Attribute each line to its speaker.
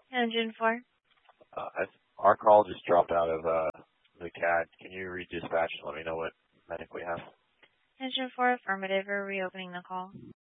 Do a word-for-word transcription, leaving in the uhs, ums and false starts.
Speaker 1: Engine four.
Speaker 2: Uh, I, our call just dropped out of uh, the C A D. Can you redispatch and let me know what medic we have?
Speaker 1: Engine four, affirmative. We're reopening the call.